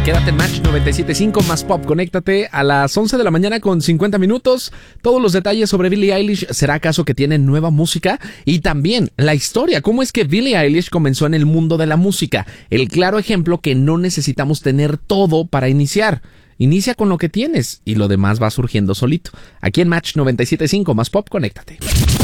Quédate en Match 97.5 más pop. Conéctate a las 11 de la mañana con 50 minutos. Todos los detalles sobre Billie Eilish. ¿Será acaso que tiene nueva música? Y también la historia. ¿Cómo es que Billie Eilish comenzó en el mundo de la música? El claro ejemplo que no necesitamos tener todo para iniciar. Inicia con lo que tienes y lo demás va surgiendo solito. Aquí en Match 97.5 más pop, conéctate.